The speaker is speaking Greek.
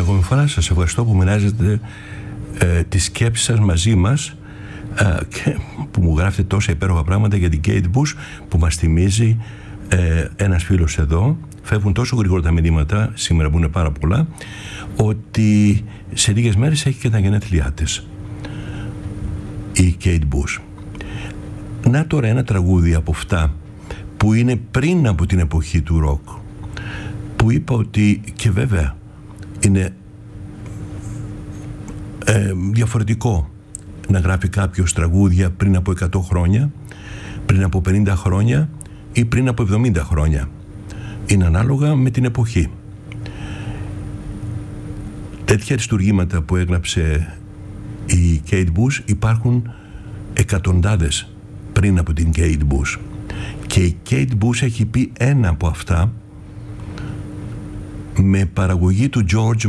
ακόμη φορά σας ευχαριστώ που μοιράζετε τις σκέψεις σας μαζί μας και που μου γράφετε τόσα υπέροχα πράγματα για την Kate Bush, που μας θυμίζει ένας φίλος εδώ, φεύγουν τόσο γρήγορα τα μηνύματα σήμερα που είναι πάρα πολλά, ότι σε λίγες μέρες έχει και τα γενέθλιά της η Kate Bush. Να τώρα ένα τραγούδι από αυτά που είναι πριν από την εποχή του ροκ, που είπα ότι και βέβαια είναι διαφορετικό να γράφει κάποιος τραγούδια πριν από 100 χρόνια, πριν από 50 χρόνια ή πριν από 70 χρόνια. Είναι ανάλογα με την εποχή. Τέτοια αριστουργήματα που έγραψε η Kate Bush υπάρχουν εκατοντάδες πριν από την Kate Bush, και η Kate Bush έχει πει ένα από αυτά με παραγωγή του George